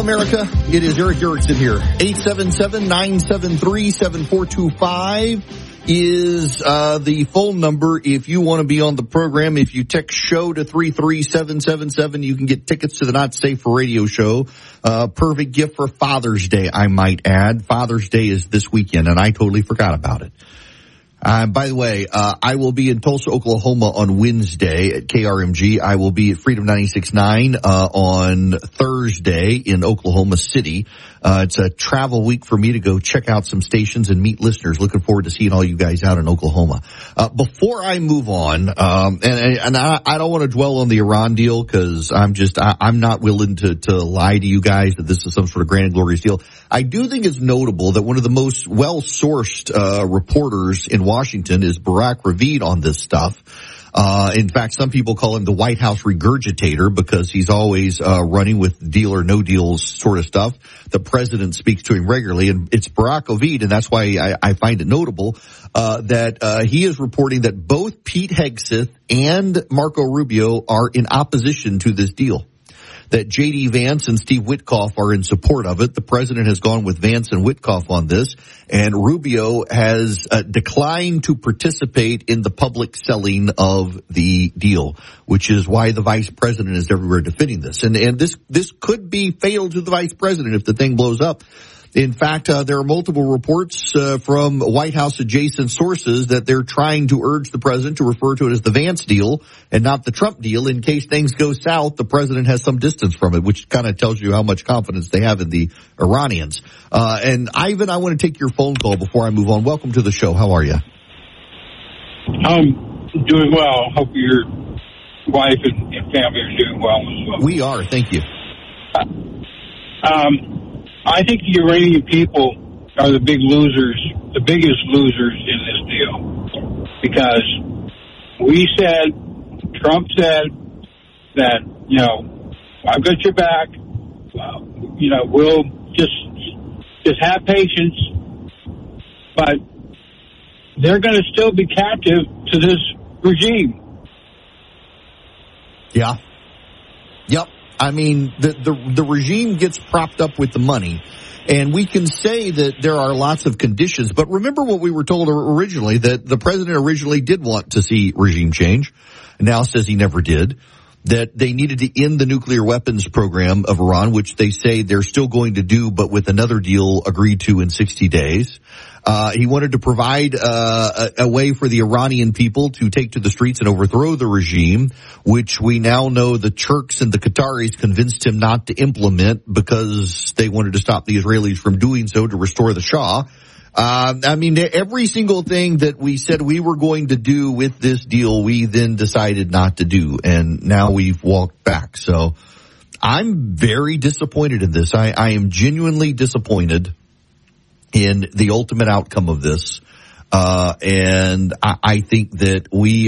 America. It is Eric Erickson here. 877-973-7425 is the phone number if you want to be on the program. If you text SHOW to 33777, you can get tickets to the Not Safe for Radio show. Perfect gift for Father's Day, I might add. Father's Day is this weekend, and I totally forgot about it. By the way, I will be in Tulsa, Oklahoma on Wednesday at KRMG. I will be at Freedom 96.9 on Thursday in Oklahoma City. It's a travel week for me to go check out some stations and meet listeners. Looking forward to seeing all you guys out in Oklahoma. Before I move on, and I don't want to dwell on the Iran deal because I'm not willing to lie to you guys that this is some sort of grand and glorious deal. I do think it's notable that one of the most well-sourced reporters in Washington is Barak Ravid on this stuff. In fact, some people call him the White House regurgitator because he's always running with deal or no deals sort of stuff. The president speaks to him regularly, and it's Barak Ravid, and that's why I find it notable that he is reporting that both Pete Hegseth and Marco Rubio are in opposition to this deal. That J.D. Vance and Steve Witkoff are in support of it. The president has gone with Vance and Witkoff on this, and Rubio has declined to participate in the public selling of the deal, which is why the vice president is everywhere defending this. And this could be fatal to the vice president if the thing blows up. In fact, there are multiple reports from White House adjacent sources that they're trying to urge the president to refer to it as the Vance deal and not the Trump deal. In case things go south, the president has some distance from it, which kind of tells you how much confidence they have in the Iranians. And Ivan, I want to take your phone call before I move on. Welcome to the show. How are you? I'm doing well. Hope your wife and family are doing well as well. We are. Thank you. I think the Iranian people are the biggest losers in this deal, because Trump said that, I've got your back, we'll just have patience, but they're going to still be captive to this regime. Yeah. Yep. I mean, the regime gets propped up with the money, and we can say that there are lots of conditions. But remember what we were told originally, that the president originally did want to see regime change, now says he never did, that they needed to end the nuclear weapons program of Iran, which they say they're still going to do, but with another deal agreed to in 60 days. He wanted to provide a way for the Iranian people to take to the streets and overthrow the regime, which we now know the Turks and the Qataris convinced him not to implement because they wanted to stop the Israelis from doing so to restore the Shah. I mean, every single thing that we said we were going to do with this deal, we then decided not to do, and now we've walked back. So I'm very disappointed in this. I am genuinely disappointed in the ultimate outcome of this. And I think that we